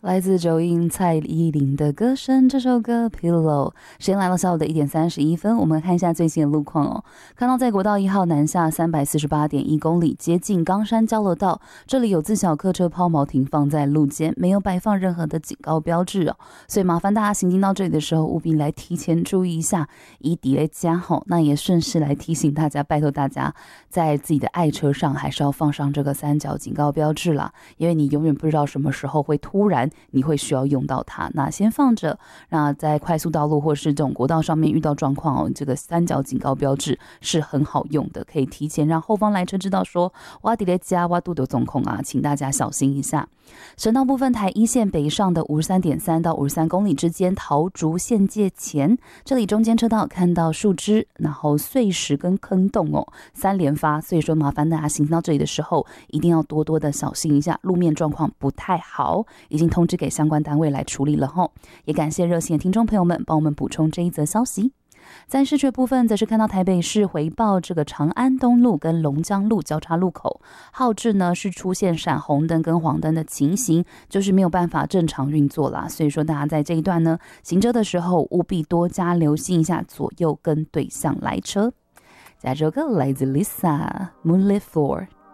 来自九音蔡依林的歌声，这首歌 Pillow。 时间来到下午的1点31分，我们看一下最新的路况哦。看到在国道1号南下348.1公里，接近冈山交流道，这里有自小客车抛锚停放在路肩，没有摆放任何的警告标志哦，所以麻烦大家行经到这里的时候，务必来提前注意一下，以抵来加好。那也顺势来提醒大家，拜托大家在自己的爱车上还是要放上这个三角警告标志啦，因为你永远不知道什么时候会突然你会需要用到它，那先放着。那在快速道路或是这种国道上面遇到状况哦，这个三角警告标志是很好用的，可以提前让后方来车知道说哇底雷加哇度的总控啊，请大家小心一下。省道部分，台一线北上的53.3到53公里之间，桃竹县界前，这里中间车道看到树枝，然后碎石跟坑洞哦，三连发，所以说麻烦大家行到这里的时候，一定要多多的小心一下，路面状况不太好，已经通知给相关单位来处理了吼。也感谢热线听众朋友们帮我们补充这一则消息。在市区部分，则是看到台北市回报这个长安东路跟龙江路交叉路口，号志呢是出现闪红灯跟黄灯的情形，就是没有办法正常运作啦。所以说大家在这一段呢行车的时候，务必多加留心一下左右跟对向来车。下这首歌来自 Lisa Moonlit Floor。